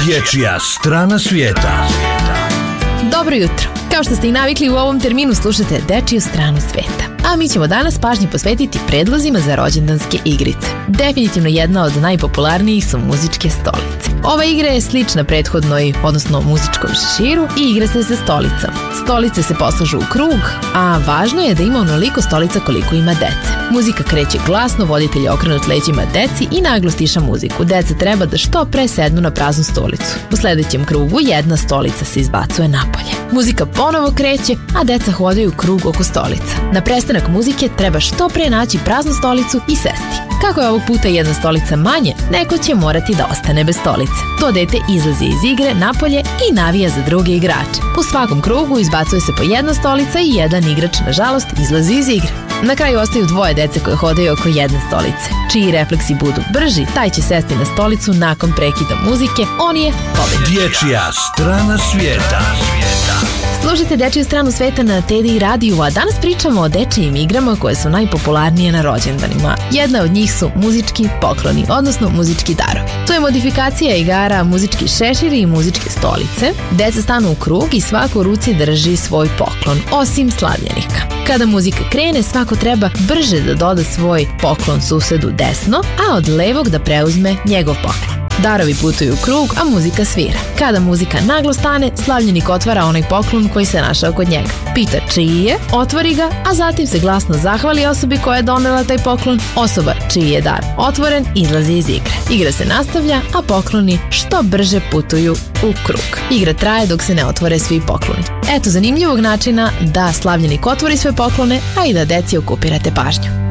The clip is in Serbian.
Dječja strana svijeta. Dobro jutro. Kao što ste i navikli, u ovom terminu slušate Dečiju stranu svijeta. A mi ćemo danas pažnju posvetiti predlozima za rođendanske igrice. Definitivno jedna od najpopularnijih su muzičke stolice. Ova igra je slična prethodnoj, odnosno muzičkom šeširu, i igra se sa stolicom. Stolice se poslažu u krug, a važno je da ima onoliko stolica koliko ima dece. Muzika kreće glasno, voditelj je okrenut leđima deci i naglo stiša muziku. Deca treba da što pre sednu na praznu stolicu. U sledećem krugu jedna stolica se izbacuje napolje. Muzika ponovo kreće, a deca hodaju u krug oko stolica. Na prestanak muzike treba što pre naći praznu stolicu i sesti. Kako je ovog puta jedna stolica manje, neko će morati da ostane bez stolice. To dete izlazi iz igre napolje i navija za druge igrače. U svakom krugu izbacuje se po jedna stolica i jedan igrač, nažalost, izlazi iz igre. Na kraju ostaju dvoje dece koje hodaju oko jedne stolice. Čiji refleksi budu brži, taj će sesti na stolicu nakon prekida muzike, on je pobednik. Dječja strana svijeta. Slušajte Dečiju stranu sveta na TDI radiju, a danas pričamo o dečijim igrama koje su najpopularnije na rođendanima. Jedna od njih su muzički pokloni, odnosno muzički darovi. To je modifikacija igara muzički šeširi i muzičke stolice. Deca stanu u krug i svako u ruci drži svoj poklon, osim slavljenika. Kada muzika krene, svako treba brže da doda svoj poklon susedu desno, a od levog da preuzme njegov poklon. Darovi putuju u krug, a muzika svira. Kada muzika naglo stane, slavljenik otvara onaj poklon koji se našao kod njega. Pita čiji je, otvori ga, a zatim se glasno zahvali osobi koja je donela taj poklon. Osoba čiji je dar otvoren izlazi iz igre. Igra se nastavlja, a pokloni što brže putuju u krug. Igra traje dok se ne otvore svi pokloni. Eto zanimljivog načina da slavljenik otvori sve poklone, a i da deci okupirate pažnju.